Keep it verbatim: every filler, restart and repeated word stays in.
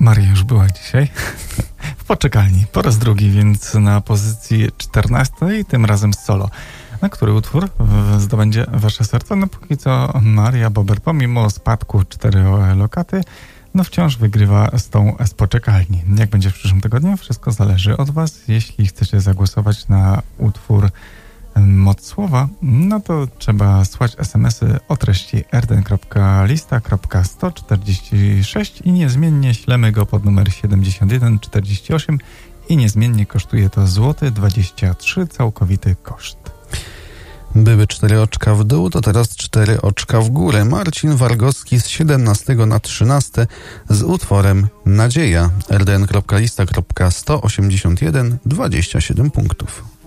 Maria już była dzisiaj w poczekalni po raz drugi, więc na pozycji czternastej, tym razem solo. Na który utwór zdobędzie wasze serce? No póki co Maria Bober, pomimo spadku cztery lokaty, no wciąż wygrywa z tą z poczekalni. Jak będzie w przyszłym tygodniu? Wszystko zależy od was. Jeśli chcecie zagłosować na utwór Moc Słowa, no to trzeba słać es em esy o treści er de en kropka lista kropka sto czterdzieści sześć i niezmiennie ślemy go pod numer siedemdziesiąt jeden czterdzieści osiem i niezmiennie kosztuje to złoty dwadzieścia trzy całkowity koszt. Były cztery oczka w dół, to teraz cztery oczka w górę. Marcin Wargowski z siedemnastego na trzynaste z utworem Nadzieja. er de en kropka lista kropka sto osiemdziesiąt jeden dwadzieścia siedem punktów.